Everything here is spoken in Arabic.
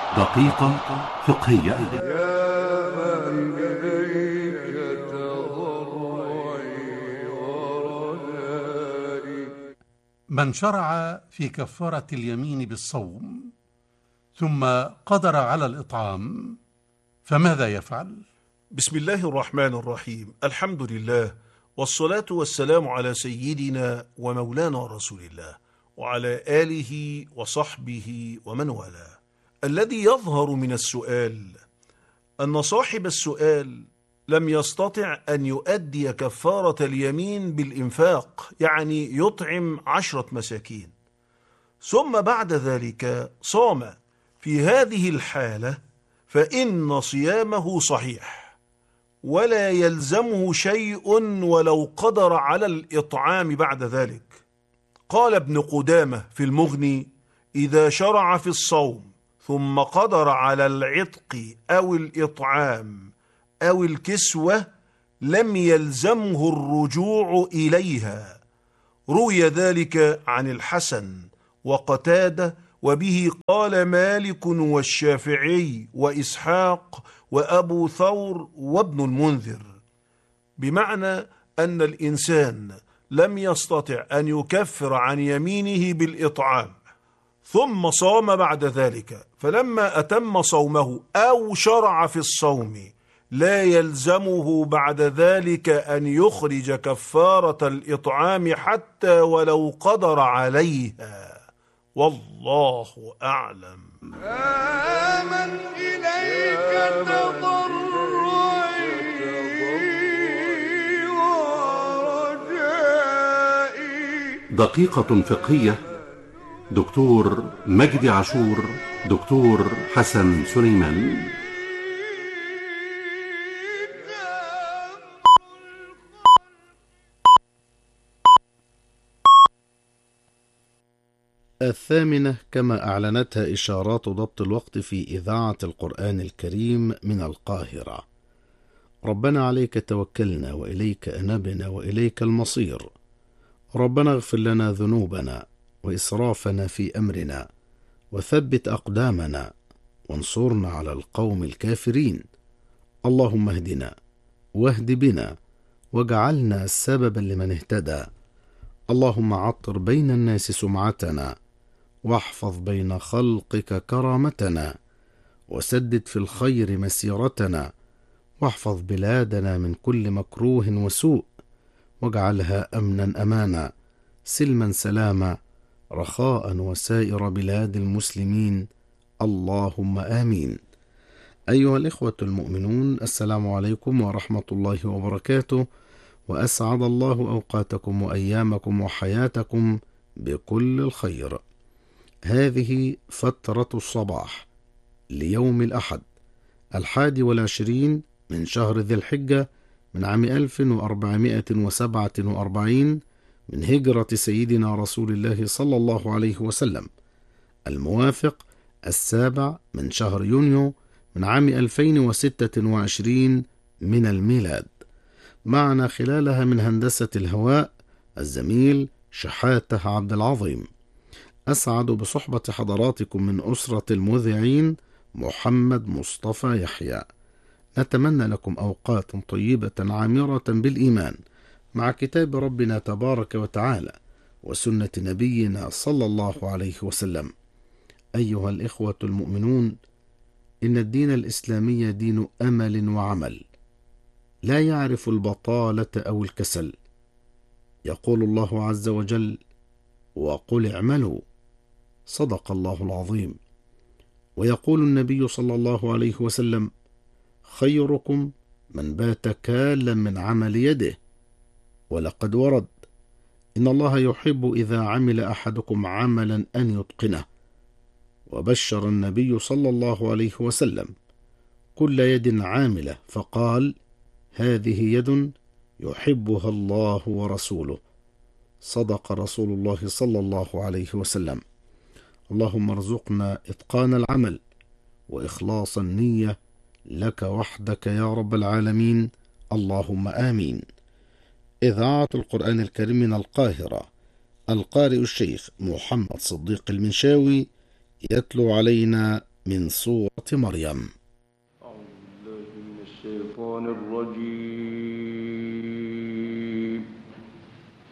دقيقة فقهية. يا من إليك تضرعي ورجائي. من شرع في كفارة اليمين بالصوم ثم قدر على الإطعام فماذا يفعل؟ بسم الله الرحمن الرحيم. الحمد لله والصلاة والسلام على سيدنا ومولانا رسول الله وعلى آله وصحبه ومن والاه. الذي يظهر من السؤال أن صاحب السؤال لم يستطع أن يؤدي كفارة اليمين بالإنفاق، يعني يطعم 10 مساكين، ثم بعد ذلك صام. في هذه الحالة فإن صيامه صحيح ولا يلزمه شيء ولو قدر على الإطعام بعد ذلك. قال ابن قدامة في المغني: إذا شرع في الصوم ثم قدر على العتق أو الإطعام أو الكسوة لم يلزمه الرجوع إليها. روي ذلك عن الحسن وقتادة، وبه قال مالك والشافعي وإسحاق وأبو ثور وابن المنذر، بمعنى أن الإنسان لم يستطع أن يكفر عن يمينه بالإطعام ثم صام بعد ذلك، فلما أتم صومه أو شرع في الصوم لا يلزمه بعد ذلك أن يخرج كفارة الإطعام حتى ولو قدر عليها، والله أعلم. من إليك تضرعي ورجائي. دقيقة فقهية. دكتور مجدي عاشور، دكتور حسن سليمان. الثامنة كما أعلنتها إشارات ضبط الوقت في إذاعة القرآن الكريم من القاهرة. ربنا عليك توكلنا وإليك أنبنا وإليك المصير. ربنا اغفر لنا ذنوبنا وإسرافنا في أمرنا وثبت أقدامنا وانصرنا على القوم الكافرين. اللهم اهدنا واهد بنا واجعلنا سببا لمن اهتدى. اللهم عطر بين الناس سمعتنا واحفظ بين خلقك كرامتنا وسدد في الخير مسيرتنا واحفظ بلادنا من كل مكروه وسوء واجعلها أمنا أمانا سلما سلاما رخاء وسائر بلاد المسلمين. اللهم آمين. أيها الإخوة المؤمنون، السلام عليكم ورحمة الله وبركاته، وأسعد الله أوقاتكم وأيامكم وحياتكم بكل الخير. هذه فترة الصباح ليوم الأحد 21 من شهر ذي الحجة من عام 1447 من هجرة سيدنا رسول الله صلى الله عليه وسلم، الموافق 7 من شهر يونيو من عام 2026 من الميلاد. معنا خلالها من هندسة الهواء الزميل شحاتة عبد العظيم. أسعد بصحبة حضراتكم من أسرة المذيعين محمد مصطفى يحيى. نتمنى لكم أوقات طيبة عامرة بالإيمان مع كتاب ربنا تبارك وتعالى وسنة نبينا صلى الله عليه وسلم. أيها الإخوة المؤمنون، إن الدين الإسلامي دين أمل وعمل، لا يعرف البطالة أو الكسل. يقول الله عز وجل: وقل اعملوا. صدق الله العظيم. ويقول النبي صلى الله عليه وسلم: خيركم من بات كالا من عمل يده. ولقد ورد: إن الله يحب إذا عمل أحدكم عملا أن يتقنه. وبشر النبي صلى الله عليه وسلم كل يد عاملة فقال: هذه يد يحبها الله ورسوله. صدق رسول الله صلى الله عليه وسلم. اللهم ارزقنا إتقان العمل وإخلاص النية لك وحدك يا رب العالمين. اللهم آمين. إذاعة القرآن الكريم من القاهرة، القارئ الشيخ محمد صديق المنشاوي يتلو علينا من سورة مريم. أعوذ بالله من الشيطان الرجيم